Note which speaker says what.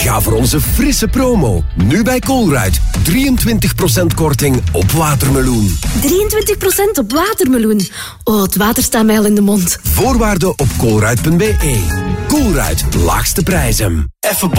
Speaker 1: Ga voor onze frisse promo. Nu bij Colruyt. 23% korting op watermeloen.
Speaker 2: 23% op watermeloen. Oh, het water staat mij al in de mond.
Speaker 1: Voorwaarden op colruyt.be. Colruyt, laagste prijzen.
Speaker 3: Even